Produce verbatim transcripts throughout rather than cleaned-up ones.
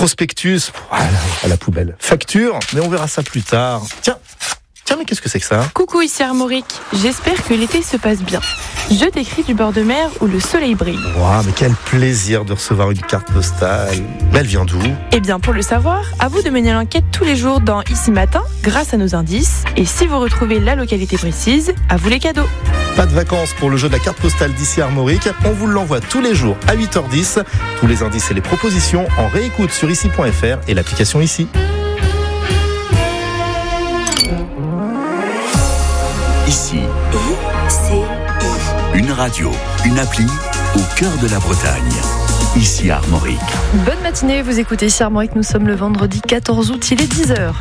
Prospectus, voilà, à la poubelle. Facture, mais on verra ça plus tard. Tiens, tiens, mais qu'est-ce que c'est que ça ? Coucou, ici Armorique. J'espère que l'été se passe bien. Je t'écris du bord de mer où le soleil brille. Waouh, mais quel plaisir de recevoir une carte postale. Mais elle vient d'où ? Eh bien, pour le savoir, à vous de mener l'enquête tous les jours dans Ici Matin, grâce à nos indices. Et si vous retrouvez la localité précise, à vous les cadeaux. Pas de vacances pour le jeu de la carte postale d'ici Armorique. On vous l'envoie tous les jours à huit heures dix. Tous les indices et les propositions en réécoute sur ici point f r et l'application Ici. Ici, I C I. une radio, une appli au cœur de la Bretagne. Ici Armorique. Bonne matinée, vous écoutez Ici Armorique, nous sommes le vendredi quatorze août, il est dix heures.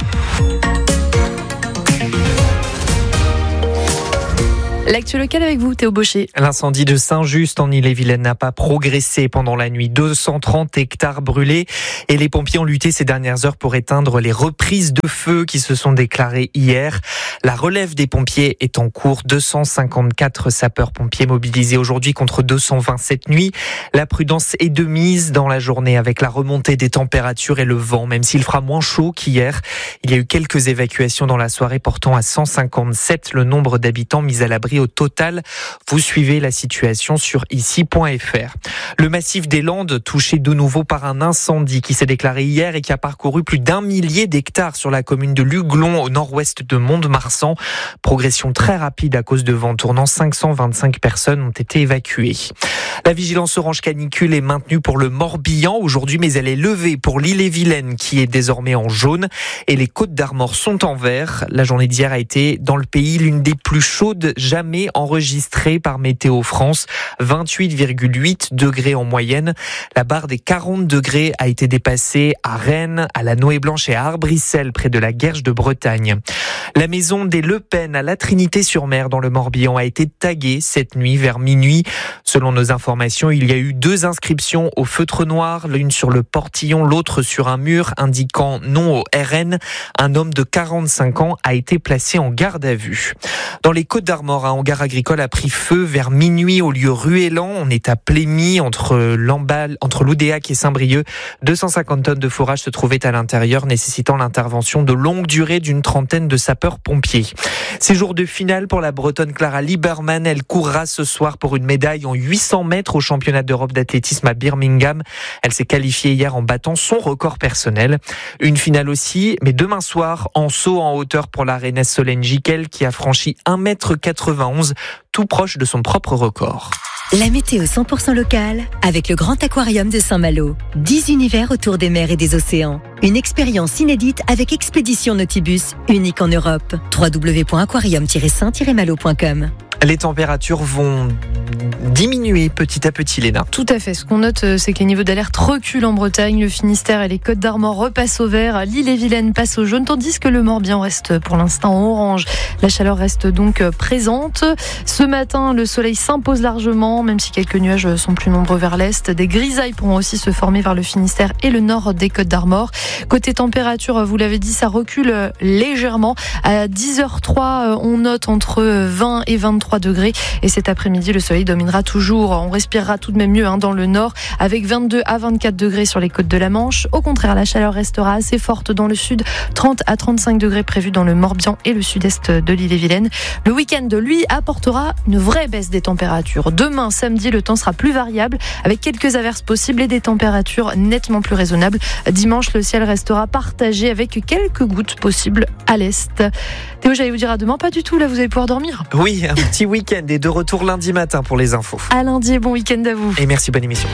L'actu locale avec vous, Théo Baucher. L'incendie de Saint-Just en Ille-et-Vilaine n'a pas progressé pendant la nuit. deux cent trente hectares brûlés et les pompiers ont lutté ces dernières heures pour éteindre les reprises de feu qui se sont déclarées hier. La relève des pompiers est en cours. deux cent cinquante-quatre sapeurs-pompiers mobilisés aujourd'hui contre deux cent vingt cette nuit. La prudence est de mise dans la journée avec la remontée des températures et le vent, même s'il fera moins chaud qu'hier. Il y a eu quelques évacuations dans la soirée portant à cent cinquante-sept le nombre d'habitants mis à l'abri au total. Vous suivez la situation sur ici point f r. Le massif des Landes touché de nouveau par un incendie qui s'est déclaré hier et qui a parcouru plus d'un millier d'hectares sur la commune de Luglon au nord-ouest de Mont-de-Marsan. Progression très rapide à cause de vents tournants. cinq cent vingt-cinq personnes ont été évacuées. La vigilance orange canicule est maintenue pour le Morbihan aujourd'hui, mais elle est levée pour l'Ille-et-Vilaine qui est désormais en jaune et les Côtes d'Armor sont en vert. La journée d'hier a été dans le pays l'une des plus chaudes jamais enregistrée par Météo France. vingt-huit virgule huit degrés en moyenne. La barre des quarante degrés a été dépassée à Rennes, à la Noë-Blanche et à Arbrissel, près de la Guerche de Bretagne. La maison des Le Pen à la Trinité-sur-Mer dans le Morbihan a été taguée cette nuit vers minuit. Selon nos informations, il y a eu deux inscriptions au feutre noir, l'une sur le portillon, l'autre sur un mur indiquant non au R N. Un homme de quarante-cinq ans a été placé en garde à vue. Dans les Côtes d'Armor, un hangar agricole a pris feu vers minuit au lieu Ruellan. On est à Plémy, entre l'Embal, entre l'Oudéac et Saint-Brieuc. deux cent cinquante tonnes de fourrage se trouvaient à l'intérieur, nécessitant l'intervention de longue durée d'une trentaine de sapeurs-pompiers. C'est jour de finale pour la Bretonne Clara Lieberman. Elle courra ce soir pour une médaille en huit cents mètres au championnat d'Europe d'athlétisme à Birmingham. Elle s'est qualifiée hier en battant son record personnel. Une finale aussi, mais demain soir, en saut en hauteur pour la Rennaise Solène Giquel qui a franchi un mètre quatre-vingt-onze, tout proche de son propre record. La météo cent pour cent locale avec le Grand Aquarium de Saint-Malo. dix univers autour des mers et des océans. Une expérience inédite avec Expédition Nautibus, unique en Europe. w w w point aquarium tiret saint tiret malo point com. Les températures vont diminuer petit à petit, Léna. Tout à fait. Ce qu'on note, c'est que les niveaux d'alerte reculent en Bretagne. Le Finistère et les Côtes d'Armor repassent au vert. L'Ille-et-Vilaine passe au jaune, tandis que le Morbihan reste pour l'instant en orange. La chaleur reste donc présente. Ce matin, le soleil s'impose largement, même si quelques nuages sont plus nombreux vers l'est. Des grisailles pourront aussi se former vers le Finistère et le nord des Côtes d'Armor. Côté température, vous l'avez dit, ça recule légèrement. À dix heures trois, on note entre vingt et vingt-trois degrés. Et cet après-midi, le soleil dominera toujours. On respirera tout de même mieux hein, dans le nord, avec vingt-deux à vingt-quatre degrés sur les côtes de la Manche. Au contraire, la chaleur restera assez forte dans le sud. trente à trente-cinq degrés prévus dans le Morbihan et le sud-est de l'Ille-et-Vilaine. Le week-end, lui, apportera une vraie baisse des températures. Demain, samedi, le temps sera plus variable, avec quelques averses possibles et des températures nettement plus raisonnables. Dimanche, le ciel restera partagé avec quelques gouttes possibles à l'est. Théo, j'allais vous dire à demain, pas du tout. Là, vous allez pouvoir dormir. Oui, un petit week-end et de retour lundi matin pour les infos. À lundi et bon week-end à vous. Et merci, bonne émission.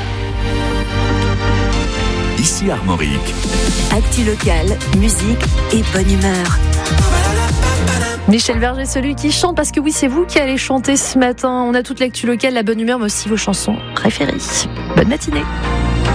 Ici Armorique. Actu locale, musique et bonne humeur. Michel Berger, celui qui chante, parce que oui, c'est vous qui allez chanter ce matin. On a toute l'actu locale, la bonne humeur, mais aussi vos chansons préférées. Bonne matinée.